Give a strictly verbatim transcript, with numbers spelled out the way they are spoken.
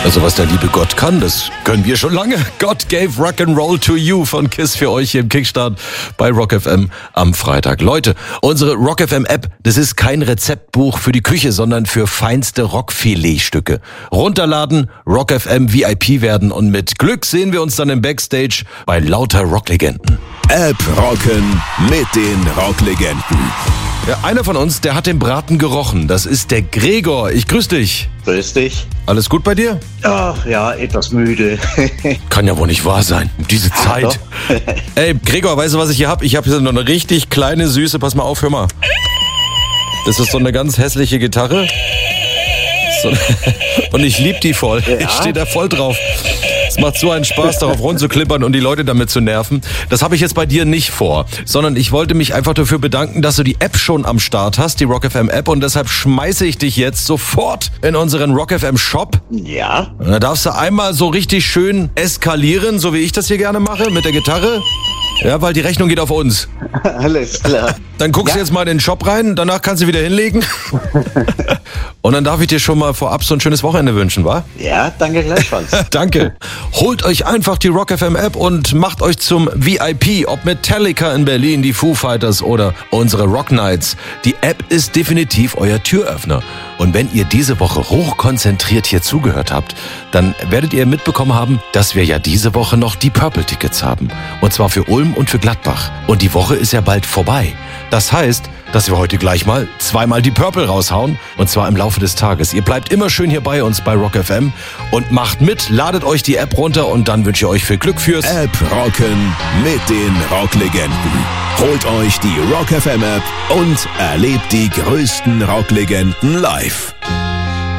Also was der liebe Gott kann, das können wir schon lange. God gave Rock'n'Roll to you von KISS für euch hier im Kickstart bei Rock F M am Freitag. Leute, unsere Rock F M App, das ist kein Rezeptbuch für die Küche, sondern für feinste Rockfiletstücke. Runterladen, Rock F M V I P werden und mit Glück sehen wir uns dann im Backstage bei lauter Rocklegenden. App rocken mit den Rocklegenden. Ja, einer von uns, der hat den Braten gerochen. Das ist der Gregor. Ich grüße dich. Grüß dich. Alles gut bei dir? Ach ja, etwas müde. Kann ja wohl nicht wahr sein. Diese Zeit. Ey, Gregor, weißt du, was ich hier hab? Ich habe hier noch eine richtig kleine, süße, pass mal auf, hör mal. Das ist so eine ganz hässliche Gitarre. So, und ich lieb die voll. Ja. Ich stehe da voll drauf. Es macht so einen Spaß, darauf rumzuklippern und die Leute damit zu nerven. Das habe ich jetzt bei dir nicht vor, sondern ich wollte mich einfach dafür bedanken, dass du die App schon am Start hast, die Rock F M App, und deshalb schmeiße ich dich jetzt sofort in unseren Rock F M Shop. Ja. Und da darfst du einmal so richtig schön eskalieren, so wie ich das hier gerne mache, mit der Gitarre. Ja, weil die Rechnung geht auf uns. Alles klar. Dann guckst du Ja. jetzt mal in den Shop rein, danach kannst du wieder hinlegen. Und dann darf ich dir schon mal vorab so ein schönes Wochenende wünschen, wa? Ja, danke gleichfalls. Danke. Holt euch einfach die Rock F M App und macht euch zum V I P, ob Metallica in Berlin, die Foo Fighters oder unsere Rock Nights. Die App ist definitiv euer Türöffner. Und wenn ihr diese Woche hochkonzentriert hier zugehört habt, dann werdet ihr mitbekommen haben, dass wir ja diese Woche noch die Purple-Tickets haben. Und zwar für Ulm und für Gladbach. Und die Woche ist ja bald vorbei. Das heißt, dass wir heute gleich mal zweimal die Purple raushauen. Und zwar im Laufe des Tages. Ihr bleibt immer schön hier bei uns bei Rock F M und macht mit, ladet euch die App runter und dann wünsche ich euch viel Glück fürs App rocken mit den Rocklegenden. Holt euch die Rock F M App und erlebt die größten Rocklegenden live.